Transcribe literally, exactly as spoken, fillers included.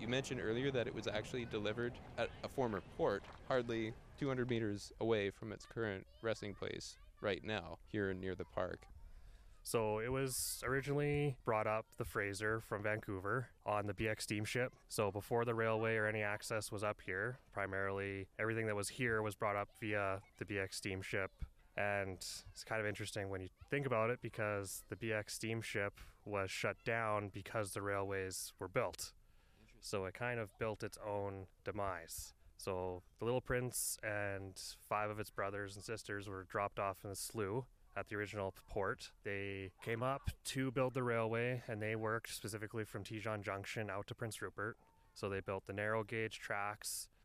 You mentioned earlier that it was actually delivered at a former port, hardly two hundred meters away from its current resting place right now, here near the park. So it was originally brought up the Fraser from Vancouver on the B X steamship. So before the railway or any access was up here, primarily everything that was here was brought up via the B X steamship. And it's kind of interesting when you think about it because the B X steamship was shut down because the railways were built. So it kind of built its own demise. So the Little Prince and five of its brothers and sisters were dropped off in the slough at the original port. They came up to build the railway, and they worked specifically from Tejon Junction out to Prince Rupert. So they built the narrow gauge tracks,